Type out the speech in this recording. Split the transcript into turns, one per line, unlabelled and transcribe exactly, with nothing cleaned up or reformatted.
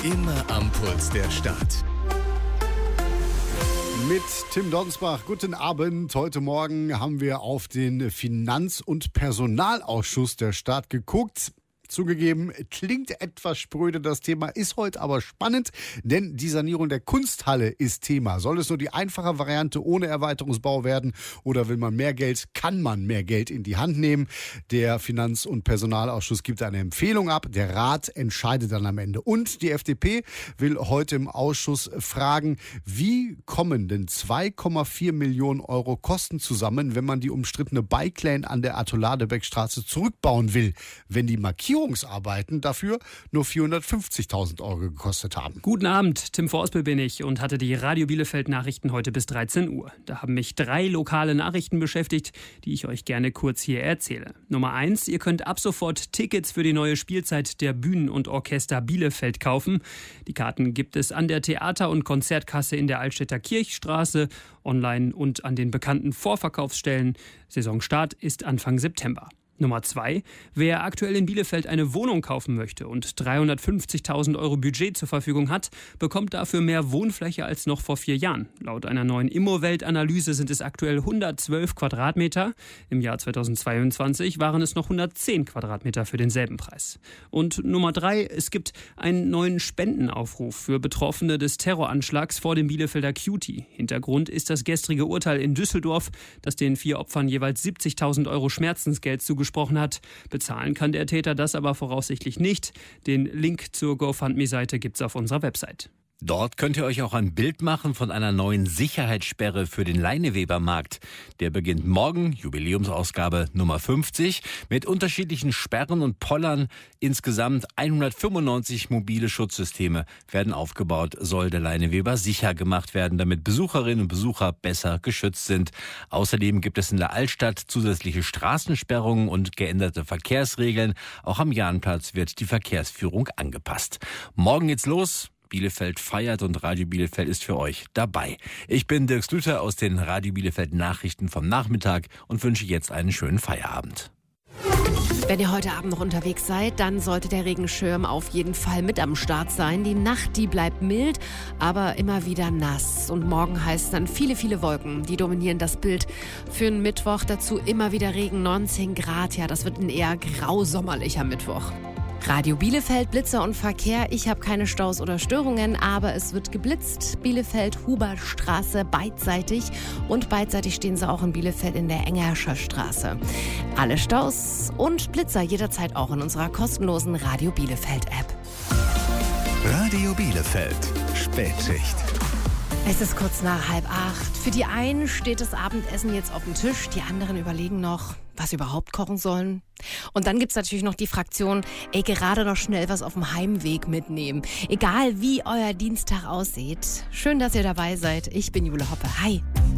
Immer am Puls der Stadt.
Mit Tim Donsbach. Guten Abend. Heute Morgen haben wir auf den Finanz- und Personalausschuss der Stadt geguckt. Zugegeben, klingt etwas spröde das Thema, ist heute aber spannend, denn die Sanierung der Kunsthalle ist Thema. Soll es nur die einfache Variante ohne Erweiterungsbau werden oder will man mehr Geld, kann man mehr Geld in die Hand nehmen? Der Finanz- und Personalausschuss gibt eine Empfehlung ab, der Rat entscheidet dann am Ende. Und die F D P will heute im Ausschuss fragen, wie kommen denn zwei Komma vier Millionen Euro Kosten zusammen, wenn man die umstrittene Bike-Lane an der Arthur-Ladebeck-Straße zurückbauen will, wenn die Markierungsarbeiten dafür nur vierhundertfünfzigtausend Euro gekostet haben.
Guten Abend, Tim Vorspel bin ich und hatte die Radio Bielefeld Nachrichten heute bis dreizehn Uhr. Da haben mich drei lokale Nachrichten beschäftigt, die ich euch gerne kurz hier erzähle. Nummer eins, ihr könnt ab sofort Tickets für die neue Spielzeit der Bühnen- und Orchester Bielefeld kaufen. Die Karten gibt es an der Theater- und Konzertkasse in der Altstädter Kirchstraße, online und an den bekannten Vorverkaufsstellen. Saisonstart ist Anfang September. Nummer zwei. Wer aktuell in Bielefeld eine Wohnung kaufen möchte und dreihundertfünfzigtausend Euro Budget zur Verfügung hat, bekommt dafür mehr Wohnfläche als noch vor vier Jahren. Laut einer neuen Immowelt-Analyse sind es aktuell hundertzwölf Quadratmeter. Im Jahr zweitausendzweiundzwanzig waren es noch hundertzehn Quadratmeter für denselben Preis. Und Nummer drei. Es gibt einen neuen Spendenaufruf für Betroffene des Terroranschlags vor dem Bielefelder Cutie. Hintergrund ist das gestrige Urteil in Düsseldorf, das den vier Opfern jeweils siebzigtausend Euro Schmerzensgeld zugesprochen gesprochen hat. Bezahlen kann der Täter das aber voraussichtlich nicht. Den Link zur GoFundMe-Seite gibt's auf unserer Website.
Dort könnt ihr euch auch ein Bild machen von einer neuen Sicherheitssperre für den Leinewebermarkt. Der beginnt morgen, Jubiläumsausgabe Nummer fünfzig, mit unterschiedlichen Sperren und Pollern. Insgesamt hundertfünfundneunzig mobile Schutzsysteme werden aufgebaut, soll der Leineweber sicher gemacht werden, damit Besucherinnen und Besucher besser geschützt sind. Außerdem gibt es in der Altstadt zusätzliche Straßensperrungen und geänderte Verkehrsregeln. Auch am Jahnplatz wird die Verkehrsführung angepasst. Morgen geht's los. Bielefeld feiert und Radio Bielefeld ist für euch dabei. Ich bin Dirk Slüter aus den Radio Bielefeld Nachrichten vom Nachmittag und wünsche jetzt einen schönen Feierabend.
Wenn ihr heute Abend noch unterwegs seid, dann sollte der Regenschirm auf jeden Fall mit am Start sein. Die Nacht, die bleibt mild, aber immer wieder nass. Und morgen heißt es dann viele, viele Wolken, die dominieren das Bild. Für einen Mittwoch dazu immer wieder Regen, neunzehn Grad. Ja, das wird ein eher grausommerlicher Mittwoch. Radio Bielefeld, Blitzer und Verkehr. Ich habe keine Staus oder Störungen, aber es wird geblitzt. Bielefeld, Hubertstraße, beidseitig. Und beidseitig stehen sie auch in Bielefeld in der Engerscher Straße. Alle Staus und Blitzer jederzeit auch in unserer kostenlosen Radio Bielefeld App.
Radio Bielefeld, Spätschicht.
Es ist kurz nach halb acht. Für die einen steht das Abendessen jetzt auf dem Tisch, die anderen überlegen noch, was sie überhaupt kochen sollen. Und dann gibt's natürlich noch die Fraktion, ey, gerade noch schnell was auf dem Heimweg mitnehmen. Egal wie euer Dienstag aussieht. Schön, dass ihr dabei seid. Ich bin Jule Hoppe. Hi.